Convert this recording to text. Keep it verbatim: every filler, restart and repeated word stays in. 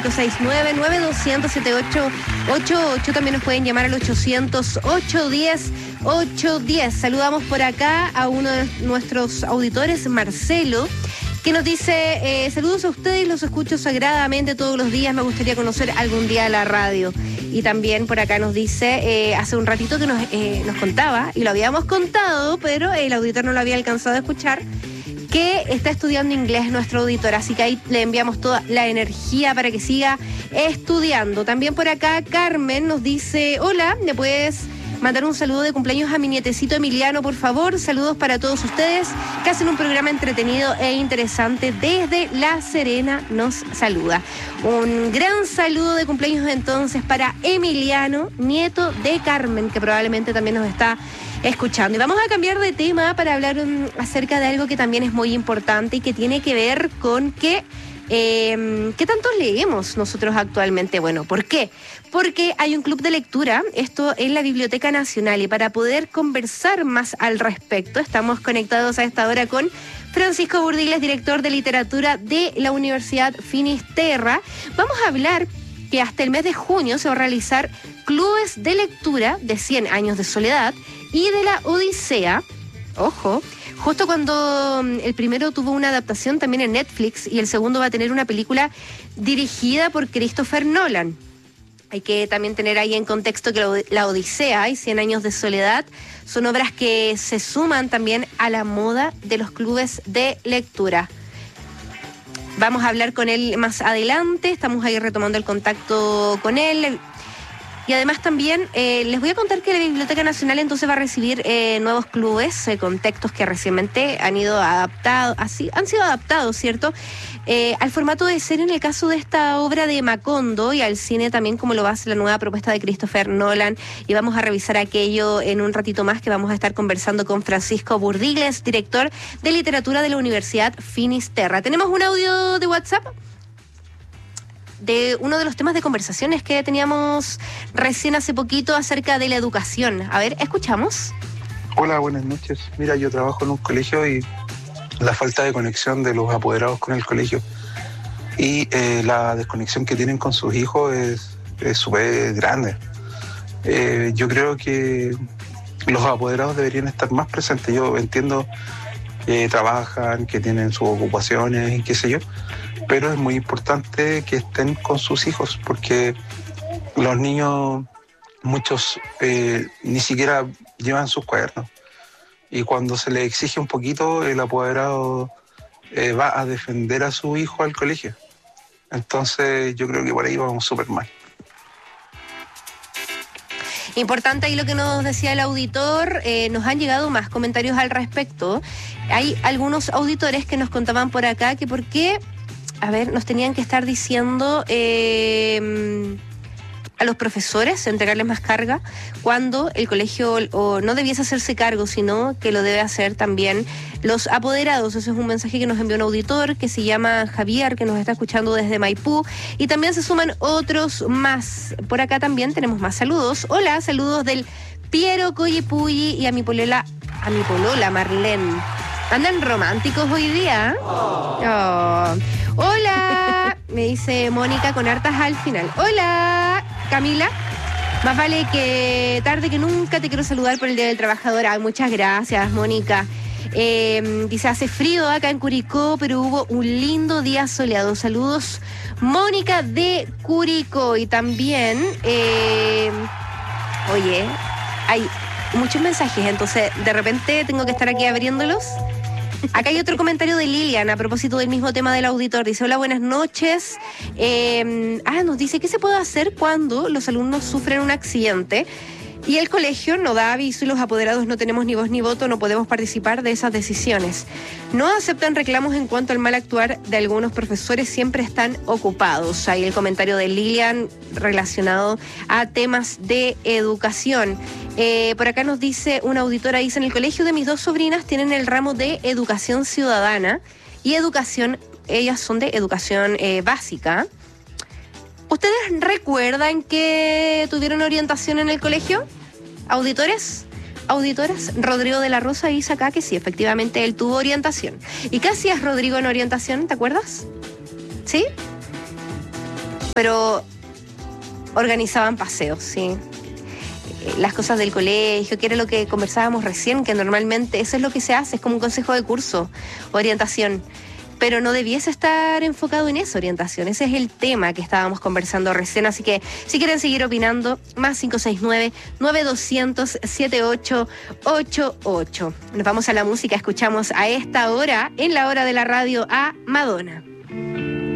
cinco seis nueve, nueve dos cero cero, siete ocho ocho ocho. También nos pueden llamar al ochocientos, ochocientos diez, ochocientos diez. Saludamos por acá a uno de nuestros auditores, Marcelo, que nos dice, eh, saludos a ustedes, los escucho sagradamente todos los días, me gustaría conocer algún día la radio. Y también por acá nos dice, eh, hace un ratito que nos, eh, nos contaba, y lo habíamos contado, pero el auditor no lo había alcanzado a escuchar, que está estudiando inglés nuestro auditor, así que ahí le enviamos toda la energía para que siga estudiando. También por acá Carmen nos dice, hola, ¿me puedes mandar un saludo de cumpleaños a mi nietecito Emiliano, por favor? Saludos para todos ustedes que hacen un programa entretenido e interesante. Desde La Serena nos saluda. Un gran saludo de cumpleaños entonces para Emiliano, nieto de Carmen, que probablemente también nos está escuchando. Y vamos a cambiar de tema para hablar um, acerca de algo que también es muy importante y que tiene que ver con que Eh, ¿qué tanto leemos nosotros actualmente? Bueno, ¿por qué? Porque hay un club de lectura, esto en la Biblioteca Nacional, y para poder conversar más al respecto, estamos conectados a esta hora con Francisco Burdiles, director de literatura de la Universidad Finisterra. Vamos a hablar que hasta el mes de junio se va a realizar clubes de lectura de cien años de soledad y de la Odisea, ojo, justo cuando el primero tuvo una adaptación también en Netflix y el segundo va a tener una película dirigida por Christopher Nolan. Hay que también tener ahí en contexto que la Odisea y cien años de soledad son obras que se suman también a la moda de los clubes de lectura. Vamos a hablar con él más adelante, estamos ahí retomando el contacto con él. Y además también eh, les voy a contar que la Biblioteca Nacional entonces va a recibir eh, nuevos clubes eh, con textos que recientemente han ido adaptados, así han sido adaptados, ¿cierto? Eh, al formato de serie en el caso de esta obra de Macondo, y al cine también, como lo va a hacer la nueva propuesta de Christopher Nolan. Y vamos a revisar aquello en un ratito más, que vamos a estar conversando con Francisco Burdiles, director de literatura de la Universidad Finisterra. Tenemos un audio de WhatsApp de uno de los temas de conversaciones que teníamos recién hace poquito acerca de la educación. A ver, escuchamos. Hola, buenas noches. Mira, yo trabajo en un colegio y la falta de conexión de los apoderados con el colegio y eh, la desconexión que tienen con sus hijos es súper grande. Eh, yo creo que los apoderados deberían estar más presentes. Yo entiendo que trabajan, que tienen sus ocupaciones y qué sé yo, pero es muy importante que estén con sus hijos, porque los niños, muchos eh, ni siquiera llevan sus cuadernos, y cuando se les exige un poquito, el apoderado eh, va a defender a su hijo al colegio. Entonces yo creo que por ahí vamos súper mal. Importante ahí lo que nos decía el auditor, eh, nos han llegado más comentarios al respecto. Hay algunos auditores que nos contaban por acá que por qué, a ver, nos tenían que estar diciendo eh, a los profesores, entregarles más carga, cuando el colegio o no debiese hacerse cargo, sino que lo debe hacer también los apoderados. Ese es un mensaje que nos envió un auditor que se llama Javier, que nos está escuchando desde Maipú, y también se suman otros más. Por acá también tenemos más saludos. Hola, saludos del Piero Coyipulli y a mi polola, a mi polola Marlene. ¿Andan románticos hoy día? Oh. Oh. Hola, me dice Mónica con hartas al final. Hola, Camila. Más vale que tarde que nunca, te quiero saludar por el Día del Trabajador. Ay, muchas gracias, Mónica. Eh, dice, hace frío acá en Curicó, pero hubo un lindo día soleado. Saludos, Mónica de Curicó. Y también, eh, oye, hay muchos mensajes, entonces de repente tengo que estar aquí abriéndolos. Acá hay otro comentario de Lilian a propósito del mismo tema del auditor. Dice, hola, buenas noches. Eh, ah, nos dice, ¿qué se puede hacer cuando los alumnos sufren un accidente y el colegio no da aviso y los apoderados no tenemos ni voz ni voto, no podemos participar de esas decisiones? No aceptan reclamos en cuanto al mal actuar de algunos profesores, siempre están ocupados. Ahí el comentario de Lilian relacionado a temas de educación. Eh, por acá nos dice una auditora, dice, en el colegio de mis dos sobrinas tienen el ramo de educación ciudadana y educación, ellas son de educación eh, básica. ¿Ustedes recuerdan que tuvieron orientación en el colegio? ¿Auditores? ¿Auditoras? Rodrigo de la Rosa dice acá que sí, efectivamente él tuvo orientación. ¿Y qué hacías, Rodrigo, en orientación? ¿Te acuerdas? ¿Sí? pero organizaban paseos, sí. Las cosas del colegio, que era lo que conversábamos recién, que normalmente eso es lo que se hace, es como un consejo de curso, orientación. Pero no debiese estar enfocado en esa orientación. Ese es el tema que estábamos conversando recién. Así que si quieren seguir opinando, más cinco seis nueve, nueve dos cero cero, siete ocho ocho ocho. Nos vamos a la música. Escuchamos a esta hora, en la hora de la radio, a Madonna.